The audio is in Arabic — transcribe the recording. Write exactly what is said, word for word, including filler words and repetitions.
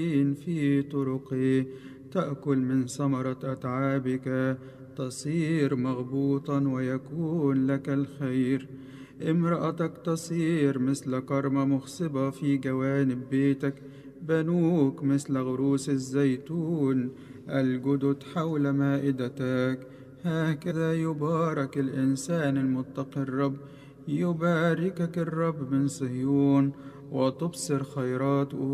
في طرقه، تأكل من ثمرة أتعابك، تصير مغبوطا ويكون لك الخير. امرأتك تصير مثل كرمة مخصبة في جوانب بيتك، بنوك مثل غروس الزيتون الجدد حول مائدتك. هكذا يبارك الإنسان المتقي الرب، يباركك الرب من صهيون وتبصر خيرات